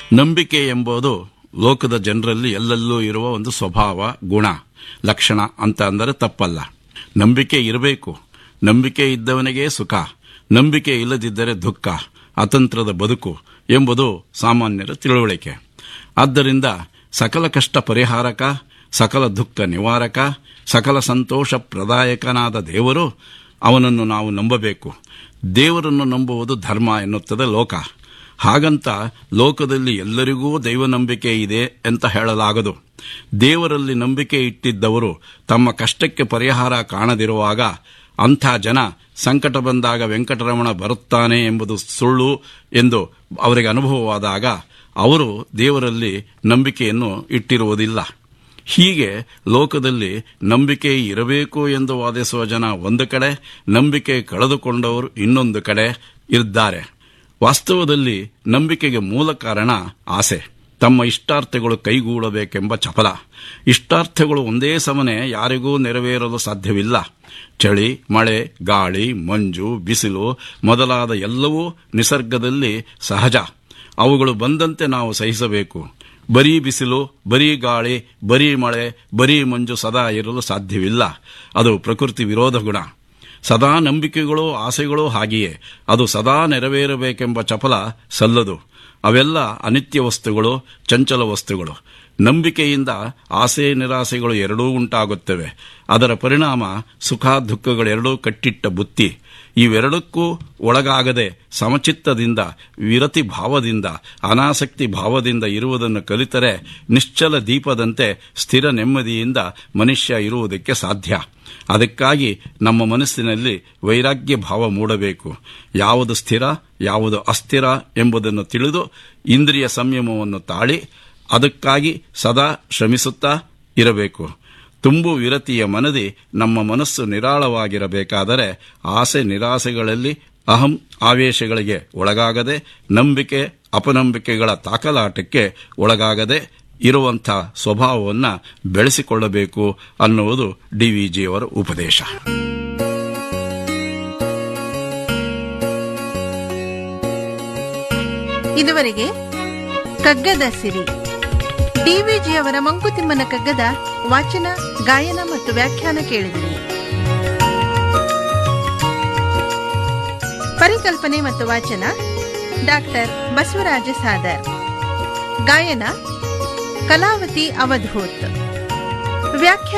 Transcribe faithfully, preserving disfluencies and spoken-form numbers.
ನಂಬಿಕೆ ಎಂಬುದು ಲೋಕದ ಜನರಲ್ಲಿ ಎಲ್ಲೆಲ್ಲೂ ಇರುವ ಒಂದು ಸ್ವಭಾವ, ಗುಣ, ಲಕ್ಷಣ ಅಂತ ಅಂದರೆ ತಪ್ಪಲ್ಲ. ನಂಬಿಕೆ ಇರಬೇಕು. ನಂಬಿಕೆ ಇದ್ದವನಿಗೆ ಸುಖ, ನಂಬಿಕೆ ಇಲ್ಲದಿದ್ದರೆ ದುಃಖ, ಅತಂತ್ರದ ಬದುಕು ಎಂಬುದು ಸಾಮಾನ್ಯರ ತಿಳುವಳಿಕೆ. ಆದ್ದರಿಂದ ಸಕಲ ಕಷ್ಟ ಪರಿಹಾರಕ, ಸಕಲ ದುಃಖ ನಿವಾರಕ, ಸಕಲ ಸಂತೋಷ ಪ್ರದಾಯಕನಾದ ದೇವರು, ಅವನನ್ನು ನಾವು ನಂಬಬೇಕು. ದೇವರನ್ನು ನಂಬುವುದು ಧರ್ಮ ಎನ್ನುತ್ತದೆ ಲೋಕ. ಹಾಗಂತ ಲೋಕದಲ್ಲಿ ಎಲ್ಲರಿಗೂ ದೈವ ನಂಬಿಕೆ ಇದೆ ಅಂತ ಹೇಳಲಾಗದು. ದೇವರಲ್ಲಿ ನಂಬಿಕೆ ಇಟ್ಟಿದ್ದವರು ತಮ್ಮ ಕಷ್ಟಕ್ಕೆ ಪರಿಹಾರ ಕಾಣದಿರುವಾಗ ಅಂಥ ಜನ ಸಂಕಟ ಬಂದಾಗ ವೆಂಕಟರಮಣ ಬರುತ್ತಾನೆ ಎಂಬುದು ಸುಳ್ಳು ಎಂದು ಅವರಿಗೆ ಅನುಭವವಾದಾಗ ಅವರು ದೇವರಲ್ಲಿ ನಂಬಿಕೆಯನ್ನು ಇಟ್ಟಿರುವುದಿಲ್ಲ. ಹೀಗೆ ಲೋಕದಲ್ಲಿ ನಂಬಿಕೆ ಇರಬೇಕು ಎಂದು ವಾದಿಸುವ ಜನ ಒಂದು ಕಡೆ, ನಂಬಿಕೆ ಕಳೆದುಕೊಂಡವರು ಇನ್ನೊಂದು ಕಡೆ ಇದ್ದಾರೆ. ವಾಸ್ತವದಲ್ಲಿ ನಂಬಿಕೆಗೆ ಮೂಲ ಕಾರಣ ಆಸೆ. ತಮ್ಮ ಇಷ್ಟಾರ್ಥಗಳು ಕೈಗೂಡಬೇಕೆಂಬ ಚಪಲ. ಇಷ್ಟಾರ್ಥಗಳು ಒಂದೇ ಸಮನೆ ಯಾರಿಗೂ ನೆರವೇರಲು ಸಾಧ್ಯವಿಲ್ಲ. ಚಳಿ, ಮಳೆ, ಗಾಳಿ, ಮಂಜು, ಬಿಸಿಲು ಮೊದಲಾದ ಎಲ್ಲವೂ ನಿಸರ್ಗದಲ್ಲಿ ಸಹಜ. ಅವುಗಳು ಬಂದಂತೆ ನಾವು ಸಹಿಸಬೇಕು. ಬರೀ ಬಿಸಿಲು, ಬರೀ ಗಾಳಿ, ಬರೀ ಮಳೆ, ಬರೀ ಮಂಜು ಸದಾ ಇರಲು ಸಾಧ್ಯವಿಲ್ಲ. ಅದು ಪ್ರಕೃತಿ ವಿರೋಧ ಗುಣ. ಸದಾ ನಂಬಿಕೆಗಳು, ಆಸೆಗಳು ಹಾಗೆಯೇ. ಅದು ಸದಾ ನೆರವೇರಬೇಕೆಂಬ ಚಪಲ ಸಲ್ಲದು. ಅವೆಲ್ಲ ಅನಿತ್ಯ ವಸ್ತುಗಳು, ಚಂಚಲ ವಸ್ತುಗಳು. ನಂಬಿಕೆಯಿಂದ ಆಸೆ ನಿರಾಸೆಗಳು ಎರಡೂ ಉಂಟಾಗುತ್ತವೆ. ಅದರ ಪರಿಣಾಮ ಸುಖ ದುಃಖಗಳೆರಡೂ ಕಟ್ಟಿಟ್ಟ ಬುತ್ತಿ. ಇವೆರಡಕ್ಕೂ ಒಳಗಾಗದೆ ಸಮಚಿತ್ತದಿಂದ, ವಿರತಿ ಭಾವದಿಂದ, ಅನಾಸಕ್ತಿ ಭಾವದಿಂದ ಇರುವುದನ್ನು ಕಲಿತರೆ ನಿಶ್ಚಲ ದೀಪದಂತೆ ಸ್ಥಿರ ನೆಮ್ಮದಿಯಿಂದ ಮನುಷ್ಯ ಇರುವುದಕ್ಕೆ ಸಾಧ್ಯ. ಅದಕ್ಕಾಗಿ ನಮ್ಮ ಮನಸ್ಸಿನಲ್ಲಿ ವೈರಾಗ್ಯ ಭಾವ ಮೂಡಬೇಕು. ಯಾವುದು ಸ್ಥಿರ, ಯಾವುದು ಅಸ್ಥಿರ ಎಂಬುದನ್ನು ತಿಳಿದು ಇಂದ್ರಿಯ ಸಂಯಮವನ್ನು ತಾಳಿ ಅದಕ್ಕಾಗಿ ಸದಾ ಶ್ರಮಿಸುತ್ತಾ ಇರಬೇಕು. ತುಂಬು ವಿರತಿಯ ಮನದಿ ನಮ್ಮ ಮನಸ್ಸು ನಿರಾಳವಾಗಿರಬೇಕಾದರೆ ಆಸೆ ನಿರಾಸೆಗಳಲ್ಲಿ ಅಹಂ ಆವೇಶಗಳಿಗೆ ಒಳಗಾಗದೆ, ನಂಬಿಕೆ ಅಪನಂಬಿಕೆಗಳ ತಾಕಲಾಟಕ್ಕೆ ಒಳಗಾಗದೆ ಇರುವಂಥ ಸ್ವಭಾವವನ್ನು ಬೆಳೆಸಿಕೊಳ್ಳಬೇಕು ಅನ್ನುವುದು ಡಿ ವಿ ಜಿಯವರ ಉಪದೇಶ. ಇದುವರೆಗೆ ಕಗ್ಗದ ಸಿರಿ, ಡಿವಿಜಿಯವರ ಮಂಕುತಿಮ್ಮನ ಕಗ್ಗದ ವಾಚನ, ಗಾಯನ ಮತ್ತು ವ್ಯಾಖ್ಯಾನ ಕೇಳಿದಿರಿ. ಪರಿಕಲ್ಪನೆ ಮತ್ತು ವಾಚನ ಡಾಕ್ಟರ್ ಬಸವರಾಜ ಸಾದರ್. ಗಾಯನ ಕಲಾವತಿ ಅವಧೂತ್. ವ್ಯಾಖ್ಯಾನ